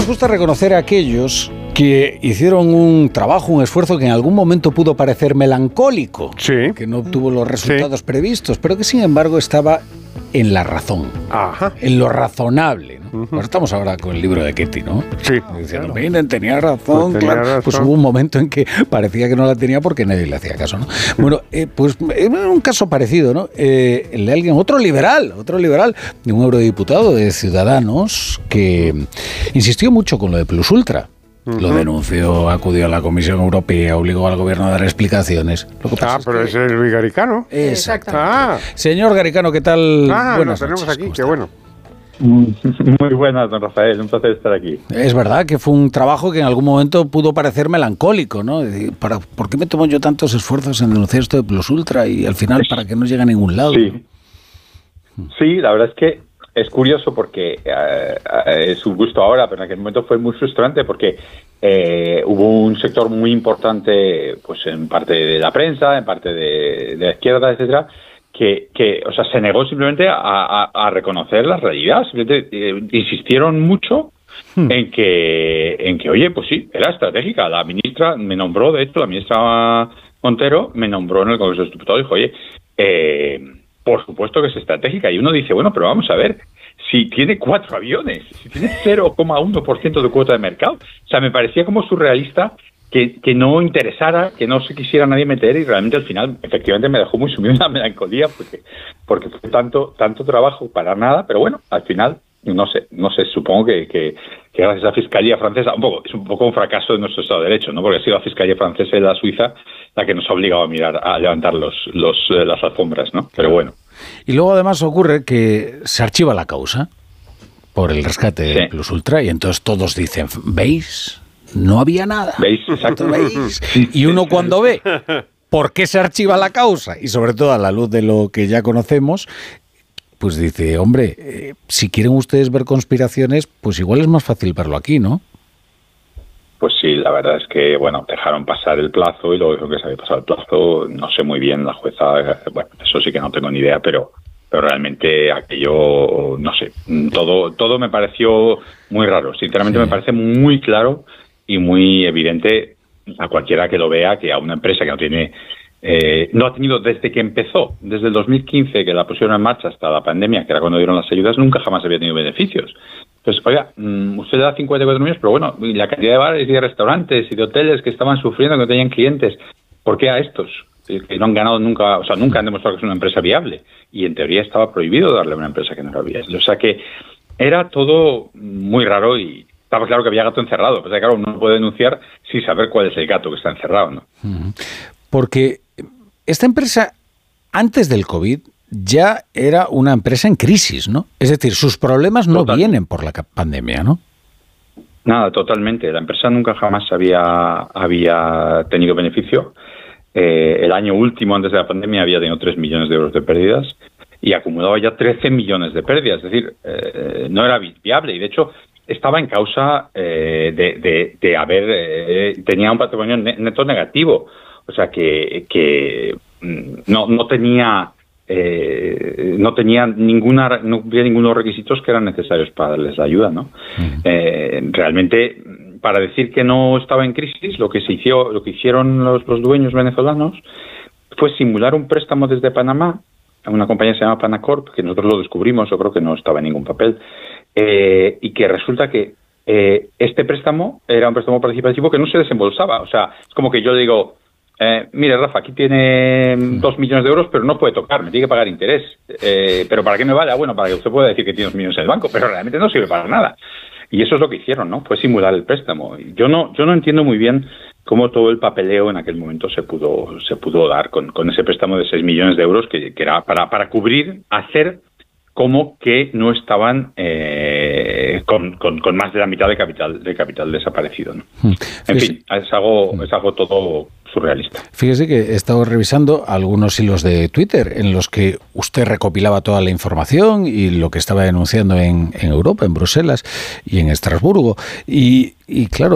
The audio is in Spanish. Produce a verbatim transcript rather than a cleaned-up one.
nos gusta reconocer a aquellos que hicieron un trabajo, un esfuerzo que en algún momento pudo parecer melancólico, sí, que no obtuvo los resultados sí. previstos, pero que sin embargo estaba en la razón, Ajá. en lo razonable, ¿no? Uh-huh. Pues estamos ahora con el libro de Ketty, ¿no? Sí. Diciendo, claro. Miren, tenía razón, pues tenía claro. razón. Pues hubo un momento en que parecía que no la tenía porque nadie le hacía caso, ¿no? Bueno, eh, pues era un caso parecido, ¿no? Eh, el de alguien, otro liberal, otro liberal, de un eurodiputado de Ciudadanos que insistió mucho con lo de Plus Ultra. Uh-huh. Lo denunció, acudió a la Comisión Europea, obligó al gobierno a dar explicaciones. Lo que pasa ah, es pero que... ese es Luis Garicano. Exacto. Ah. Señor Garicano, ¿qué tal? Ah, Buenas lo tenemos noches. aquí, qué bueno. Muy buenas, don Rafael, un placer estar aquí. Es verdad que fue un trabajo que en algún momento pudo parecer melancólico, ¿no? ¿Para, ¿Por qué me tomo yo tantos esfuerzos en denunciar esto de Plus Ultra y al final para que no llegue a ningún lado? Sí, sí, la verdad es que es curioso porque eh, es un gusto ahora, pero en aquel momento fue muy frustrante porque eh, hubo un sector muy importante, pues en parte de la prensa, en parte de, de la izquierda, etcétera, que, que o sea, se negó simplemente a, a, a reconocer la realidad. Simplemente eh, insistieron mucho hmm. en que, en que, oye, pues sí, era estratégica. La ministra me nombró, de hecho, la ministra Montero me nombró en el Congreso de los Diputados y dijo, oye, eh, por supuesto que es estratégica. Y uno dice, bueno, pero vamos a ver, si tiene cuatro aviones, si tiene cero coma uno por ciento de cuota de mercado. O sea, me parecía como surrealista que, que no interesara, que no se quisiera nadie meter y realmente al final, efectivamente, me dejó muy sumido en la melancolía porque, porque fue tanto, tanto trabajo para nada, pero bueno, al final, no sé, no sé, supongo que, que, que gracias a la Fiscalía francesa, un poco, es un poco un fracaso de nuestro Estado de Derecho, ¿no? Porque ha sido la Fiscalía francesa y la Suiza la que nos ha obligado a mirar, a levantar los, los, eh, las alfombras, ¿no? Pero bueno. Y luego además ocurre que se archiva la causa por el rescate de sí. Plus Ultra y entonces todos dicen, ¿veis? No había nada. ¿Veis? Exacto. ¿Veis? Y uno cuando ve por qué se archiva la causa y sobre todo a la luz de lo que ya conocemos, pues dice, hombre, eh, si quieren ustedes ver conspiraciones, pues igual es más fácil verlo aquí, ¿no? Pues sí, la verdad es que, bueno, dejaron pasar el plazo y luego dijeron que se había pasado el plazo, no sé muy bien, la jueza, bueno, eso sí que no tengo ni idea, pero, pero realmente aquello, no sé, todo, todo me pareció muy raro, sinceramente sí. Me parece muy claro y muy evidente a cualquiera que lo vea que a una empresa que no tiene, eh, no ha tenido desde que empezó, desde el dos mil quince que la pusieron en marcha hasta la pandemia, que era cuando dieron las ayudas, nunca jamás había tenido beneficios. Pues, oiga, usted da cincuenta y cuatro millones, pero bueno, y la cantidad de bares y de restaurantes y de hoteles que estaban sufriendo, que no tenían clientes, ¿por qué a estos? Que no han ganado nunca, o sea, nunca han demostrado que es una empresa viable. Y en teoría estaba prohibido darle a una empresa que no era viable. O sea que era todo muy raro y estaba claro que había gato encerrado. Pues claro, uno no puede denunciar sin saber cuál es el gato que está encerrado, ¿no? Porque esta empresa, antes del COVID, ya era una empresa en crisis, ¿no? Es decir, sus problemas no Total. vienen por la pandemia, ¿no? Nada, totalmente. La empresa nunca jamás había, había tenido beneficio. Eh, el año último, antes de la pandemia, había tenido tres millones de euros de pérdidas y acumulaba ya trece millones de pérdidas. Es decir, eh, no era viable y, de hecho, estaba en causa eh, de, de, de haber... Eh, tenía un patrimonio neto negativo. O sea, que, que no, no tenía... Eh, no tenía ninguna no había ninguno de los requisitos que eran necesarios para darles la ayuda, ¿no? Uh-huh. Eh, realmente, para decir que no estaba en crisis, lo que se hizo, lo que hicieron los, los dueños venezolanos fue simular un préstamo desde Panamá a una compañía que se llama Panacorp, que nosotros lo descubrimos, yo creo que no estaba en ningún papel, eh, y que resulta que eh, este préstamo era un préstamo participativo que no se desembolsaba. O sea, es como que yo digo, Eh, mire, Rafa, aquí tiene dos millones de euros, pero no puede tocar, me tiene que pagar interés. Eh, ¿Pero para qué me vale? Ah, bueno, para que usted pueda decir que tiene dos millones en el banco, pero realmente no sirve para nada. Y eso es lo que hicieron, ¿no? Fue simular el préstamo. Yo no, yo no entiendo muy bien cómo todo el papeleo en aquel momento se pudo, se pudo dar con, con ese préstamo de seis millones de euros que, que era para, para cubrir, hacer como que no estaban eh, con, con, con más de la mitad de capital de capital desaparecido, ¿no? En fin, es algo, es algo todo surrealista. Fíjese que he estado revisando algunos hilos de Twitter en los que usted recopilaba toda la información y lo que estaba denunciando en, en Europa, en Bruselas y en Estrasburgo. Y, y claro,